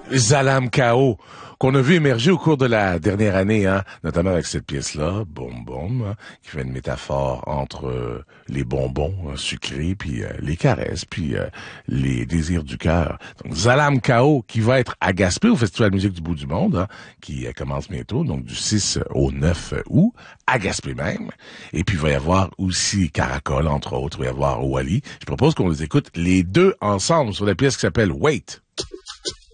Zalam Kao, qu'on a vu émerger au cours de la dernière année, hein, notamment avec cette pièce-là, Boum Boum, hein, qui fait une métaphore entre les bonbons sucrés, puis les caresses, puis les désirs du cœur. Donc Zalam Kao, qui va être à Gaspé au Festival de musique du bout du monde, hein, qui commence bientôt, donc du 6 au 9 août, à Gaspé même. Et puis il va y avoir aussi Caracol, entre autres, il va y avoir Wally. Je propose qu'on les écoute les deux ensemble sur la pièce qui s'appelle Wait.